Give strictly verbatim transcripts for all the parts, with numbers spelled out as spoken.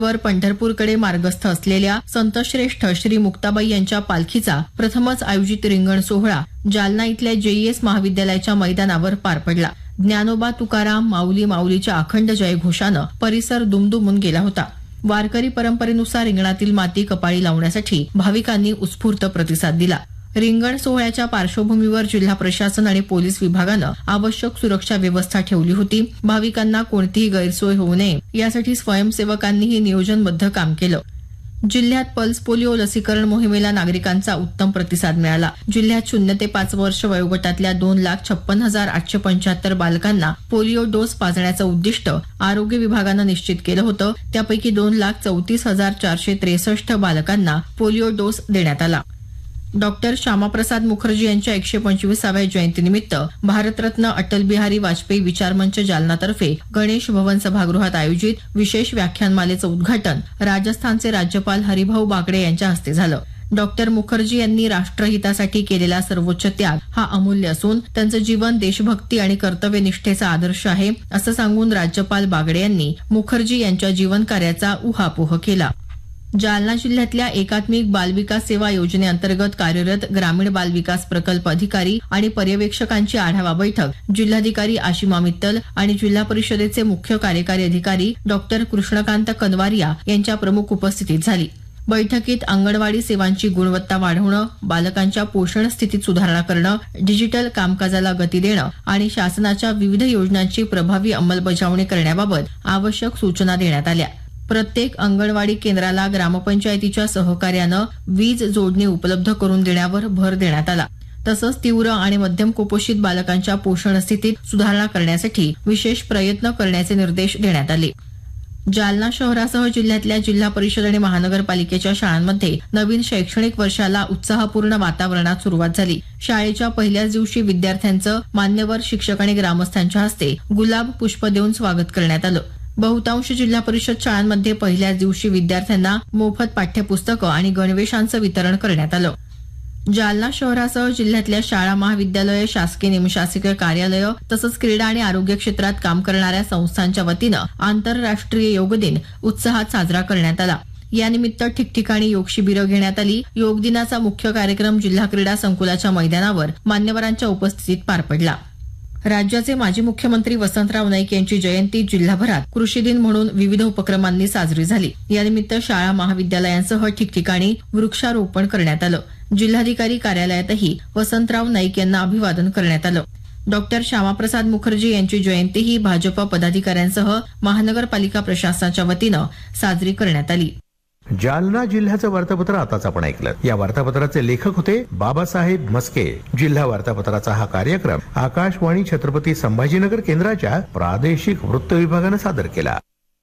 वर पंढरपूरकडे मार्गस्थ असलेल्या संतश्रेष्ठ श्री मुक्ताबाई यांच्या पालखीचा प्रथमच आयोजित रिंगण सोहळा जालना इथल्या जेईएस महाविद्यालयाच्या मैदानावर पार पडला. ज्ञानोबा तुकाराम माऊली माऊलीच्या अखंड जयघोषानं परिसर दुमदुमून गेला होता. वारकरी परंपरेनुसार रिंगणातील माती कपाळी लावण्यासाठी भाविकांनी उत्स्फूर्त प्रतिसाद दिला. रिंगण सोहळ्याच्या पार्श्वभूमीवर जिल्हा प्रशासन आणि पोलीस विभागानं आवश्यक सुरक्षा व्यवस्था ठेवली होती. भाविकांना कोणतीही गैरसोय होऊ नये यासाठी स्वयंसेवकांनीही नियोजनबद्ध काम केलं. जिल्ह्यात पल्स पोलिओ लसीकरण मोहिमेला नागरिकांचा उत्तम प्रतिसाद मिळाला. जिल्ह्यात शून्य ते पाच वर्ष वयोगटातल्या दोन लाख छप्पन हजार आठशे पंच्याहत्तर बालकांना पोलिओ डोस पाजण्याचं उद्दिष्ट आरोग्य विभागानं निश्चित केलं होतं. त्यापैकी दोन लाख चौतीस हजार चारशे त्रेसष्ट बालकांना पोलिओ डोस देण्यात आला. डॉक्टर श्यामाप्रसाद मुखर्जी यांच्या एकशे पंचवीसाव्या जयंतीनिमित्त भारतरत्न अटल बिहारी वाजपेयी विचारमंच जालनातर्फे गणेश भवन सभागृहात आयोजित विशेष व्याख्यानमालेचं उद्घाटन राजस्थानचे राज्यपाल हरिभाऊ बागडे यांच्या हस्ते झालं. डॉक्टर मुखर्जी यांनी राष्ट्रहितासाठी केलेला सर्वोच्च त्याग हा अमूल्य असून त्यांचं जीवन देशभक्ती आणि कर्तव्यनिष्ठेचा आदर्श आहे असं सांगून राज्यपाल बागडे यांनी मुखर्जी यांच्या जीवनकार्याचा उहापोह केला. जालना जिल्ह्यातल्या एकात्मिक बालविकास सेवा योजनेअंतर्गत कार्यरत ग्रामीण बालविकास प्रकल्प अधिकारी आणि पर्यवेक्षकांची आढावा बैठक जिल्हाधिकारी आशिमा मित्तल आणि जिल्हा परिषदेचे मुख्य कार्यकारी अधिकारी डॉक्टर कृष्णकांत कनवारिया यांच्या प्रमुख उपस्थितीत झाली. बैठकीत अंगणवाडी सेवांची गुणवत्ता वाढवणं, बालकांच्या पोषण स्थितीत सुधारणा करणं, डिजिटल कामकाजाला गती देणं आणि शासनाच्या विविध योजनांची प्रभावी अंमलबजावणी करण्याबाबत आवश्यक सूचना देण्यात आल्या. प्रत्येक अंगणवाडी केंद्राला ग्रामपंचायतीच्या सहकार्यानं वीज जोडणी उपलब्ध करून देण्यावर भर देण्यात आला. तसंच तीव्र आणि मध्यम कुपोषित बालकांच्या पोषण स्थितीत सुधारणा करण्यासाठी विशेष प्रयत्न करण्याचे निर्देश देण्यात आले. जालना शहरासह जिल्ह्यातल्या जिल्हा परिषद आणि महानगरपालिकेच्या शाळांमध्ये नवीन शैक्षणिक वर्षाला उत्साहपूर्ण वातावरणात सुरुवात झाली. शाळेच्या पहिल्याच दिवशी विद्यार्थ्यांचं मान्यवर शिक्षक आणि ग्रामस्थांच्या हस्ते गुलाब पुष्प देऊन स्वागत करण्यात आलं. बहुतांश जिल्हा परिषद शाळांमध्ये पहिल्याच दिवशी विद्यार्थ्यांना मोफत पाठ्यपुस्तकं आणि गणवेशांचं वितरण करण्यात आलं. जालना शहरासह जिल्ह्यातल्या शाळा महाविद्यालय शासकीय निमशासकीय कार्यालय तसंच क्रीडा आणि आरोग्य क्षेत्रात काम करणाऱ्या संस्थांच्या वतीनं आंतरराष्ट्रीय योग दिन उत्साहात साजरा करण्यात आला. यानिमित्त ठिकठिकाणी योग शिबिरं घेण्यात आली. योग दिनाचा मुख्य कार्यक्रम जिल्हा क्रीडा संकुलाच्या मैदानावर मान्यवरांच्या उपस्थितीत पार पडला. राज्याचे माजी मुख्यमंत्री वसंतराव नाईक यांची जयंती जिल्हाभरात कृषी दिन म्हणून विविध उपक्रमांनी साजरी झाली. यानिमित्त शाळा महाविद्यालयांसह ठिकठिकाणी वृक्षारोपण करण्यात आलं. जिल्हाधिकारी कार्यालयातही वसंतराव नाईक यांना अभिवादन करण्यात आलं. डॉक्टर श्यामाप्रसाद मुखर्जी यांची जयंतीही भाजप पदाधिकाऱ्यांसह महानगरपालिका प्रशासनाच्या वतीनं साजरी करण्यात आली. जालना जिल्ह्याचं वार्तापत्र आताच आपण ऐकलं. या वार्तापत्राचे लेखक होते बाबासाहेब मस्के. जिल्हा वार्तापत्राचा हा कार्यक्रम आकाशवाणी छत्रपती संभाजीनगर केंद्राच्या प्रादेशिक वृत्त विभागानं सादर केला.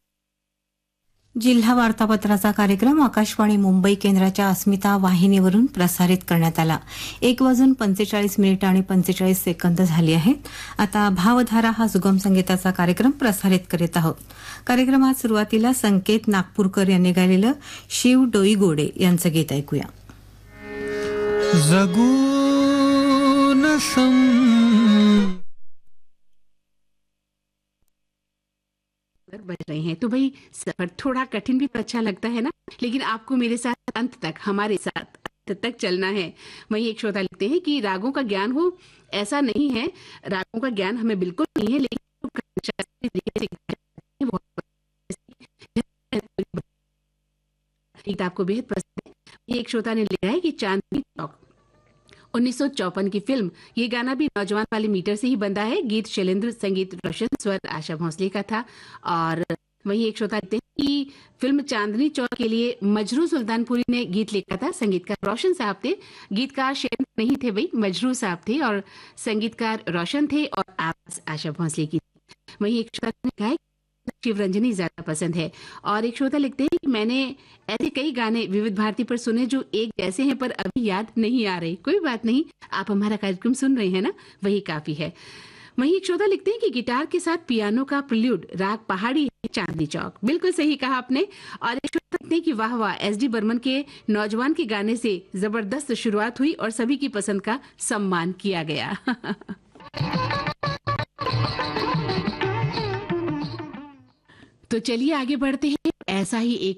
जिल्हा वार्तापत्राचा कार्यक्रम आकाशवाणी मुंबई केंद्राच्या अस्मिता वाहिनीवरून प्रसारित करण्यात आला. एक वाजून पंचेचाळीस मिनिटं आणि पंचेचाळीस सेकंद झाली आहेत. आता भावधारा हा सुगम संगीताचा कार्यक्रम प्रसारित करीत आहोत. कार्यक्रमात सुरुवातीला संकेत नागपूरकर यांनी गायलेलं शिव डोई गोडे यांचं गीत ऐकूया. जगून बज रहे हैं तो भाई सफर थोड़ा कठिन भी तो अच्छा लगता है ना, लेकिन आपको मेरे साथ अंत तक हमारे साथ अंत तक चलना है. वही एक श्रोता लिखते हैं कि रागों का ज्ञान हो ऐसा नहीं है, रागों का ज्ञान हमें बिल्कुल नहीं है, लेकिन आपको बेहद पसंद है. ये एक श्रोता ने लिखा है कि चांदनी चौक उन्नीस सौ चौपन की फिल्म, ये गाना भी नौजवान वाले मीटर से ही बंधा है. गीत शैलेंद्र, संगीत रोशन, स्वर आशा भोसले का था. और वहीं एक श्रोता कहते हैं कि फिल्म चांदनी चौक के लिए मजरू सुल्तानपुरी ने गीत लिखा था. संगीतकार रोशन साहब थे, गीतकार शैलेंद्र नहीं थे भाई, मजरू साहब थे और संगीतकार रोशन थे और आवाज आशा भोसले की. वहीं एक श्रोता ने कहा शिवरंजनी ज्यादा पसंद है. और एक श्रोता लिखते हैं कि मैंने ऐसे कई गाने विविध भारती पर सुने जो एक जैसे हैं पर अभी याद नहीं आ रहे. कोई बात नहीं, आप हमारा कार्यक्रम सुन रहे हैं ना, वही काफी है. वहीं एक श्रोता लिखते हैं कि गिटार के साथ पियानो का प्रिल्यूड राग पहाड़ी है चांदनी चौक. बिल्कुल सही कहा आपने. और एक श्रोता लिखते हैं कि वाह वाह, एस डी बर्मन के नौजवान के गाने से जबरदस्त शुरुआत हुई और सभी की पसंद का सम्मान किया गया. तो चलिए आगे बढ़ते हैं। ऐसा ही एक